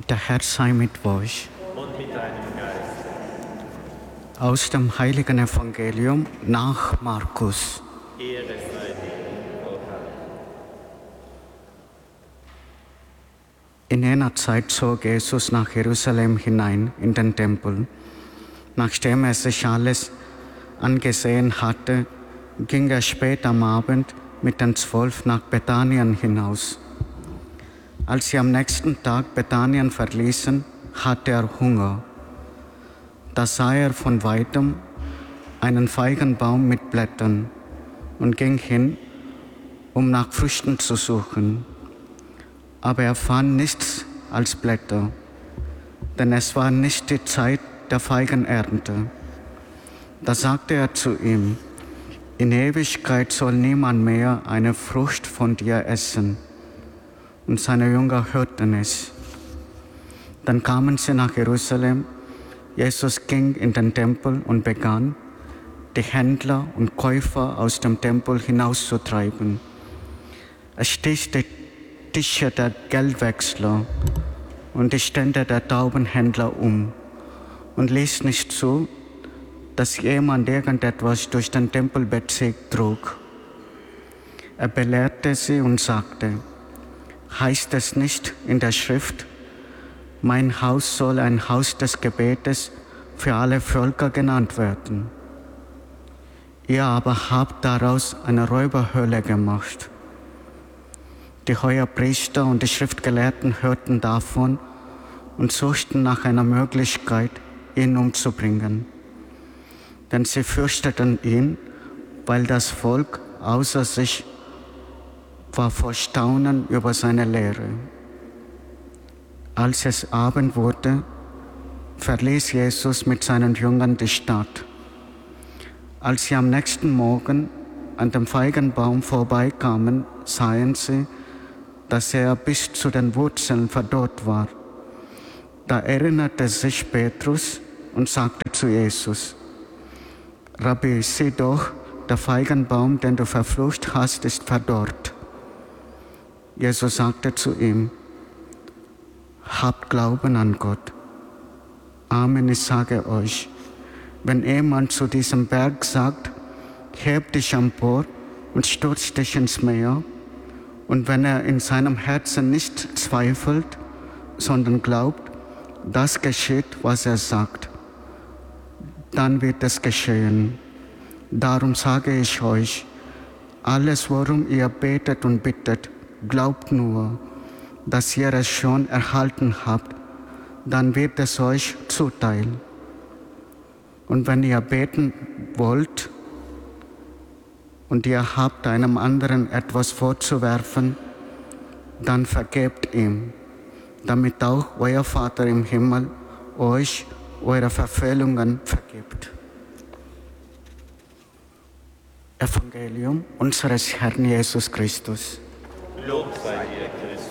Der Herr sei mit euch. Und mit deinem Geist. Aus dem Heiligen Evangelium nach Markus. Ehre sei dir, o Herr. In jener Zeit zog Jesus nach Jerusalem hinein in den Tempel. Nachdem er sich alles angesehen hatte, ging er spät am Abend mit den 12 nach Bethanien hinaus. Als sie am nächsten Tag Bethanien verließen, hatte er Hunger. Da sah er von weitem einen Feigenbaum mit Blättern und ging hin, um nach Früchten zu suchen. Aber er fand nichts als Blätter, denn es war nicht die Zeit der Feigenernte. Da sagte er zu ihm: In Ewigkeit soll niemand mehr eine Frucht von dir essen. Und seine Jünger hörten es. Dann kamen sie nach Jerusalem. Jesus ging in den Tempel und begann, die Händler und Käufer aus dem Tempel hinauszutreiben. Er stieß die Tische der Geldwechsler und die Stände der Taubenhändler um und ließ nicht zu, dass jemand irgendetwas durch den Tempelbezirk trug. Er belehrte sie und sagte: Heißt es nicht in der Schrift, mein Haus soll ein Haus des Gebetes für alle Völker genannt werden? Ihr aber habt daraus eine Räuberhöhle gemacht. Die Hohepriester und die Schriftgelehrten hörten davon und suchten nach einer Möglichkeit, ihn umzubringen. Denn sie fürchteten ihn, weil das Volk außer sich war vor Staunen über seine Lehre. Als es Abend wurde, verließ Jesus mit seinen Jüngern die Stadt. Als sie am nächsten Morgen an dem Feigenbaum vorbeikamen, sahen sie, dass er bis zu den Wurzeln verdorrt war. Da erinnerte sich Petrus und sagte zu Jesus: Rabbi, sieh doch, der Feigenbaum, den du verflucht hast, ist verdorrt. Jesus sagte zu ihm: Habt Glauben an Gott. Amen, ich sage euch, wenn jemand zu diesem Berg sagt, heb dich empor und stürz dich ins Meer, und wenn er in seinem Herzen nicht zweifelt, sondern glaubt, das geschieht, was er sagt, dann wird es geschehen. Darum sage ich euch, alles, worum ihr betet und bittet, glaubt nur, dass ihr es schon erhalten habt, dann wird es euch zuteil. Und wenn ihr beten wollt und ihr habt einem anderen etwas vorzuwerfen, dann vergebt ihm, damit auch euer Vater im Himmel euch eure Verfehlungen vergibt. Evangelium unseres Herrn Jesus Christus. Lob sei dir, Christus.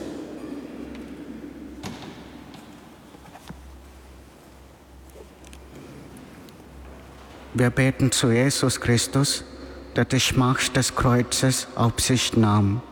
Wir beten zu Jesus Christus, der die Schmach des Kreuzes auf sich nahm.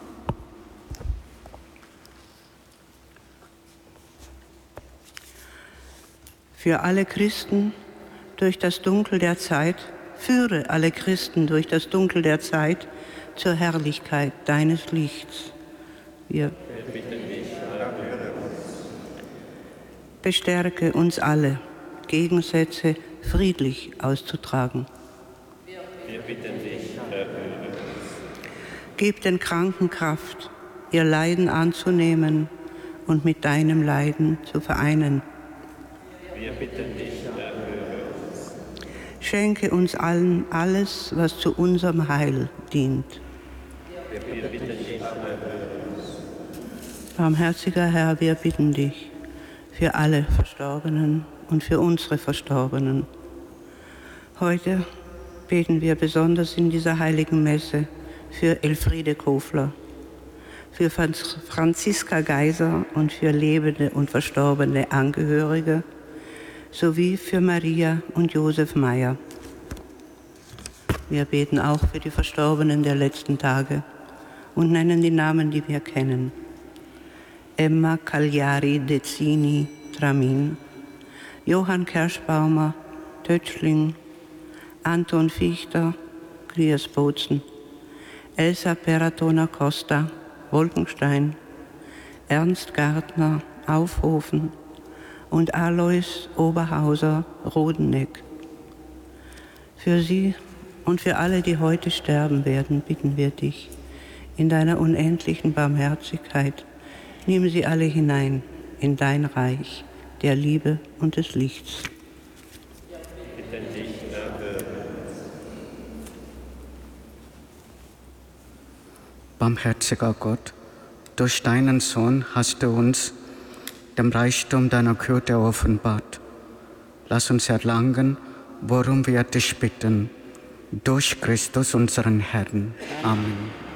Für alle Christen durch das Dunkel der Zeit, führe alle Christen durch das Dunkel der Zeit zur Herrlichkeit deines Lichts. Wir bitten dich, erhöre uns. Bestärke uns alle, Gegensätze friedlich auszutragen. Wir bitten dich, erhöre uns. Gib den Kranken Kraft, ihr Leiden anzunehmen und mit deinem Leiden zu vereinen. Wir bitten dich, erhöre uns. Schenke uns allen alles, was zu unserem Heil dient. Wir bitten dich, erhöre uns. Barmherziger Herr, wir bitten dich für alle Verstorbenen und für unsere Verstorbenen. Heute beten wir besonders in dieser heiligen Messe für Elfriede Kofler, für Franziska Geiser und für lebende und verstorbene Angehörige, sowie für Maria und Josef Meyer. Wir beten auch für die Verstorbenen der letzten Tage und nennen die Namen, die wir kennen. Emma Cagliari Dezzini, Tramin, Johann Kerschbaumer, Tötschling, Anton Fichter, Griersbozen, Elsa Peratona Costa, Wolkenstein, Ernst Gartner, Aufhofen und Alois Oberhauser, Rodeneck. Für sie und für alle, die heute sterben werden, bitten wir dich, in deiner unendlichen Barmherzigkeit, nimm sie alle hinein in dein Reich der Liebe und des Lichts. Bitten dich, erhöre. Barmherziger Gott, durch deinen Sohn hast du uns dem Reichtum deiner Güte offenbart. Lass uns erlangen, worum wir dich bitten, durch Christus unseren Herrn. Amen.